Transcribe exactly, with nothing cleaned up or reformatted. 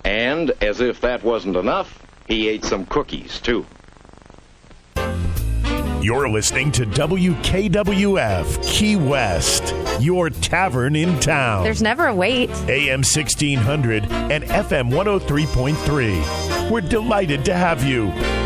And, as if that wasn't enough, he ate some cookies, too. You're listening to W K W F Key West, your tavern in town. There's never a wait. A M sixteen hundred and F M one oh three point three. We're delighted to have you.